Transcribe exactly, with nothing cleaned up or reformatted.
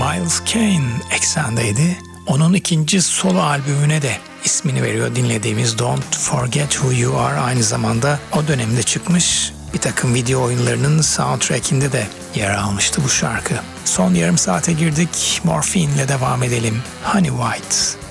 Miles Kane eksendeydi. Onun ikinci solo albümüne de ismini veriyor dinlediğimiz Don't Forget Who You Are. Aynı zamanda o dönemde çıkmış bir takım video oyunlarının soundtrackinde de yer almıştı bu şarkı. Son yarım saate girdik. Morphine ile devam edelim. Honey White.